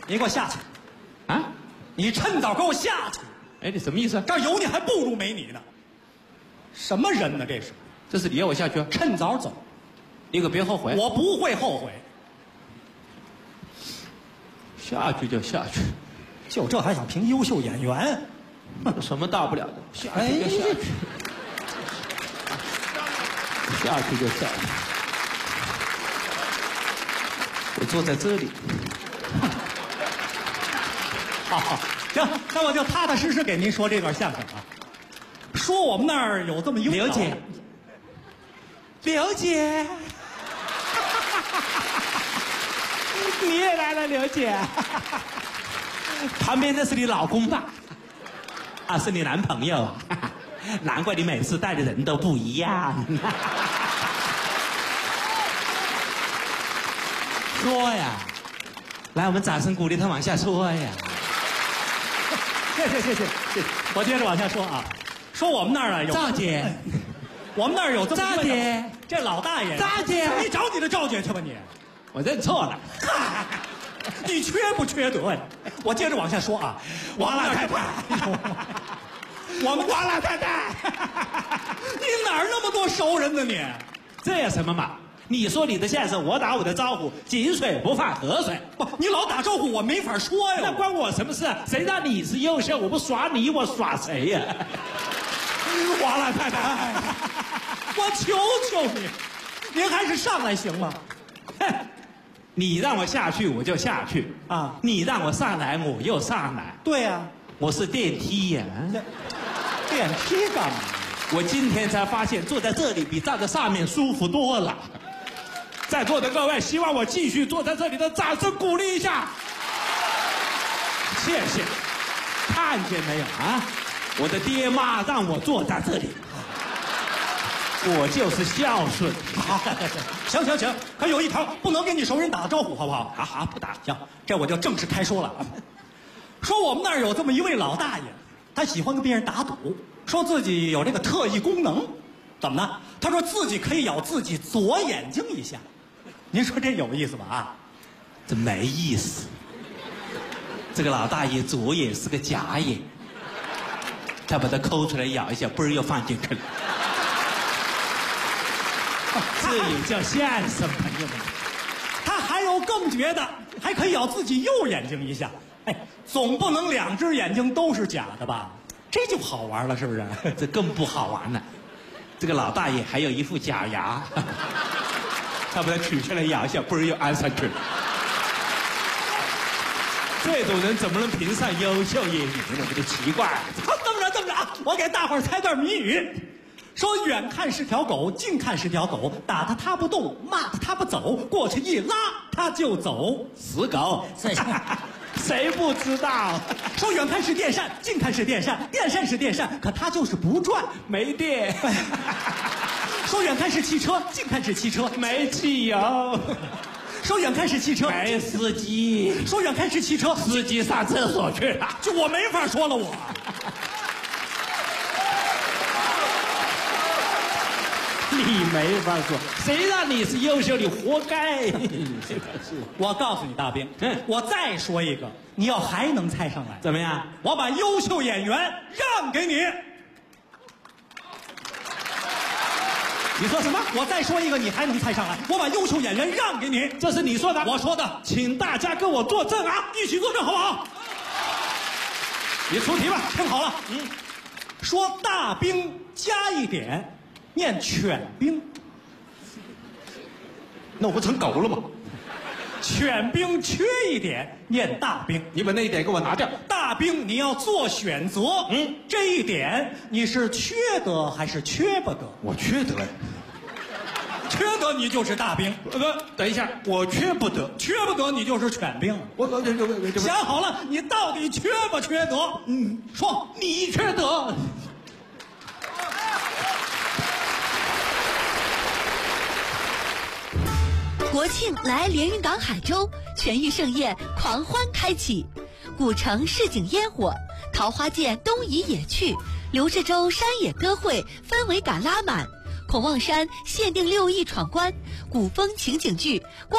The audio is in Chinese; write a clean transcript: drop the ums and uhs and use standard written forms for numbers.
你给我下去！ 啊？ 你趁早给我下去！ 哎，你什么意思？ 这儿有你还不如没你呢。什么人呢？这是？ 这是你要我下去？ 趁早走， 你可别后悔。 我不会后悔。 下去就下去， 就这还想评优秀演员？ 有什么大不了的？下去就下去，下去就下去。我坐在这里。 好，行，那我就踏踏实实给您说这段相声啊。说我们那儿有这么一位刘姐，刘姐，你也来了，刘姐。旁边的是你老公吧？啊，是你男朋友啊？难怪你每次带的人都不一样。说呀，来，我们掌声鼓励他往下说呀。 谢谢。我接着往下说啊，说我们那儿啊有赵姐， 我们那儿有这么一位赵姐， 这老大爷， 赵姐， 你找你的赵姐去吧你。 我认错了。 你缺不缺德呀？我接着往下说啊， 王老太太， 我们王老太太，你哪儿那么多熟人呢你？ 这有什么嘛？你说你的相声，我打我的招呼，井水不犯河水。 不，你老打招呼，我没法说呀。 那关我什么事啊？谁让你是优秀？我不耍你，我耍谁呀？ 王老太太，我求求你，您还是上来行吗？ 哼，你让我下去，我就下去啊！ 你让我上来，我又上来。 对呀， 我是电梯呀。 电梯干嘛？ 我今天才发现，坐在这里比站在上面舒服多了。在座的各位，希望我继续坐在这里的掌声鼓励一下。谢谢。看见没有啊？我的爹妈让我坐在这里，我就是孝顺。 行，可有一条，不能跟你熟人打个招呼，好不好？ 好，不打。 行，这我就正式开说了。说我们那儿有这么一位老大爷，他喜欢跟别人打赌，说自己有这个特异功能，怎么呢？他说自己可以咬自己左眼睛一下。您说这有意思吧？啊， 这没意思。这个老大爷左眼是个假眼，他把它抠出来咬一下，嘣儿又放进去了。这也叫相声，朋友们。 他还有更绝的，还可以咬自己右眼睛一下。哎，总不能两只眼睛都是假的吧？这就好玩了，是不是？ 这更不好玩了。这个老大爷还有一副假牙，他把它取下来咬一下，嘣儿又安上去了。这种人怎么能评上优秀演员呢？我就奇怪了。 好，这么着啊！我给大伙儿猜段谜语。说远看是条狗，近看是条狗，打它它不动，骂它它不走，过去一拉它就走。 死狗，谁不知道？ 说远看是电扇，近看是电扇，电扇是电扇，可它就是不转， 没电。 说远看是汽车，近看是汽车， 没汽油。 说远看是汽车， 没司机。 说远看是汽车， 司机上厕所去了。 就我没法说了我。 你没法说，谁让你是优秀，你活该。 我告诉你，大兵，我再说一个，你要还能猜上来， 怎么样？ 我把优秀演员让给你。 你说什么？ 我再说一个，你还能猜上来，我把优秀演员让给你。 这是你说的， 我说的， 请大家跟我作证啊！ 一起作证好不好？ 你出题吧， 听好了，说大兵加一点，念犬兵。 那我不成狗了吗？ 犬兵缺一点，念大兵。 你把那一点给我拿掉。 大兵你要做选择，这一点你是缺德还是缺不得？ 我缺德呀。 缺德你就是大兵。 等一下，我缺不得， 缺不得你就是犬兵。 我想好了，你到底缺不缺德？说你缺德。 国庆来连云港海州，全域盛宴狂欢开启，古城市井烟火，桃花涧东移野趣，刘志洲山野歌会氛围感拉满，孔望山限定6亿闯关，古风情景剧。